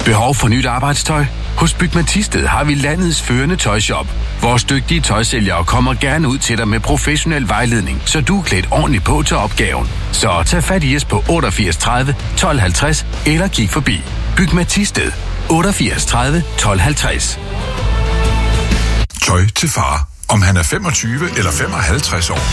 Behov for nyt arbejdstøj? Hos Bygma Thisted har vi landets førende tøjshop. Vores dygtige tøjsælgere kommer gerne ud til dig med professionel vejledning, så du er klædt ordentligt på til opgaven. Så tag fat i os på 88 30 12 50 eller kig forbi. Bygma Thisted 88 30 12 50. Tøj til far, om han er 25 eller 55 år.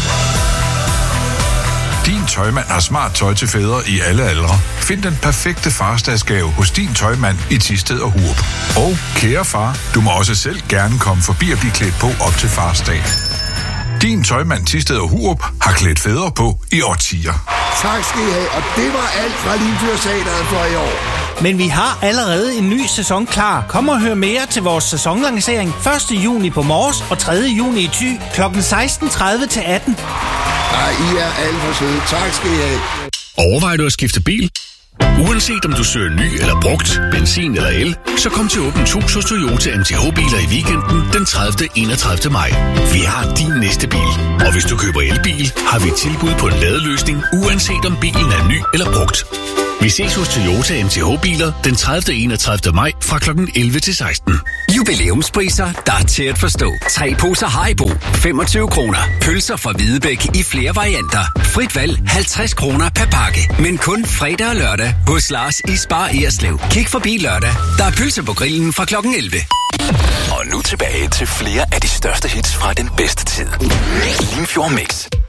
Din tøjmand har smart tøj til fædre i alle aldre. Find den perfekte farsdagsgave hos din tøjmand i Thisted og Hurup. Og kære far, du må også selv gerne komme forbi og blive klædt på op til farsdag. Din tøjmand Thisted og Hurup har klædt fædre på i årtier. Tak skal I have, og det var alt fra Limfjordsteatret for i år. Men vi har allerede en ny sæson klar. Kom og hør mere til vores sæsonlancering 1. juni på Mors og 3. juni i Thy kl. 16:30 til 18. Nej, I er alt for søde. Tak skal I have. Overvejer du at skifte bil? Uanset om du søger ny eller brugt, benzin eller el, så kom til Åbent Hus hos Toyota MTH-biler i weekenden den 30. 31. maj. Vi har din næste bil, og hvis du køber elbil, har vi et tilbud på en ladeløsning, uanset om bilen er ny eller brugt. Vi ses hos Toyota MTH-biler den 30. 31. maj fra kl. 11 til 16. Jubilæumspriser, der er til at forstå. 3 poser Haribo, 25 kroner. Pølser fra Hvidebæk i flere varianter. Frit valg, 50 kroner per pakke. Men kun fredag og lørdag hos Lars i Spar Ejerslev. Kig forbi lørdag. Der er pølser på grillen fra kl. 11. Og nu tilbage til flere af de største hits fra den bedste tid. Limfjord Mix.